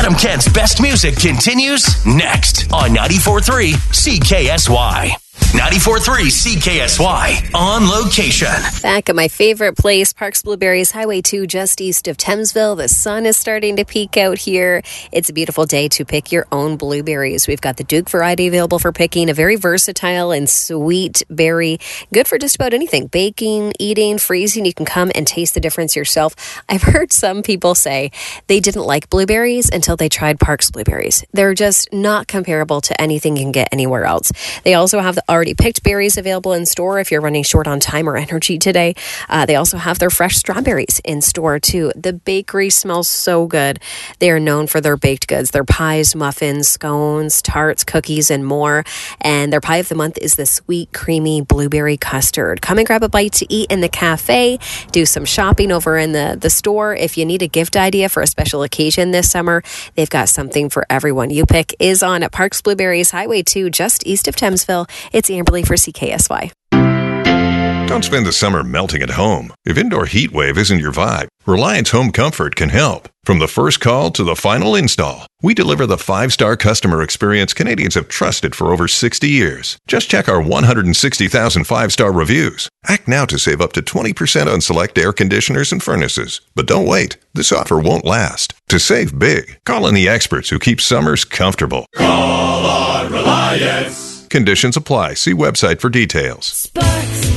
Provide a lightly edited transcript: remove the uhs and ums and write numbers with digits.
Adam Kent's best music continues next on 94.3 CKSY. 94.3 CKSY on location. Back at my favorite place, Parks Blueberries, Highway 2, just east of Thamesville. The sun is starting to peek out here. It's a beautiful day to pick your own blueberries. We've got the Duke variety available for picking, a very versatile and sweet berry. Good for just about anything. Baking, eating, freezing. You can come and taste the difference yourself. I've heard some people say they didn't like blueberries until they tried Parks Blueberries. They're just not comparable to anything you can get anywhere else. They also have the already picked berries available in store if you're running short on time or energy today. They also have their fresh strawberries in store too. The bakery smells so good. They are known for their baked goods, their pies, muffins, scones, tarts, cookies, and more. And their pie of the month is the sweet, creamy blueberry custard. Come and grab a bite to eat in the cafe. Do some shopping over in the store. If you need a gift idea for a special occasion this summer, they've got something for everyone. You Pick is on at Parks Blueberries, Highway 2, just east of Thamesville. It's Amberly for CKSY. Don't spend the summer melting at home. If indoor heat wave isn't your vibe, Reliance Home Comfort can help. From the first call to the final install, we deliver the 5-star customer experience Canadians have trusted for over 60 years. Just check our 160,000 5-star reviews. Act now to save up to 20% on select air conditioners and furnaces. But don't wait. This offer won't last. To save big, call in the experts who keep summers comfortable. Call on Reliance. Conditions apply. See website for details. Sparks.